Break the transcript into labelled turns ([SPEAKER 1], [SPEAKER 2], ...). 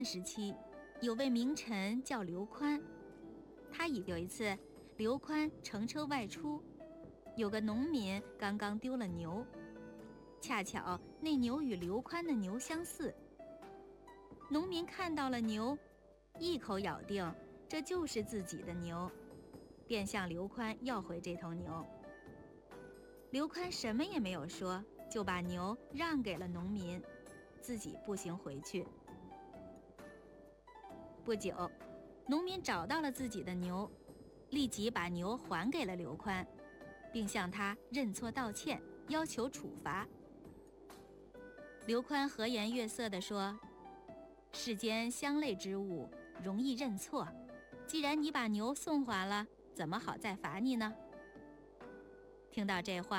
[SPEAKER 1] 时期，有位名臣叫刘宽。有一次，刘宽乘车外出，有个农民刚刚丢了牛，恰巧那牛与刘宽的牛相似。农民看到了牛，一口咬定这就是自己的牛，便向刘宽要回这头牛。刘宽什么也没有说，就把牛让给了农民，自己步行回去。不久，农民找到了自己的牛，立即把牛还给了刘宽，并向他认错道歉，要求处罚。刘宽和颜悦色地说：“世间相类之物，容易认错。既然你把牛送还了，怎么好再罚你呢？”听到这话，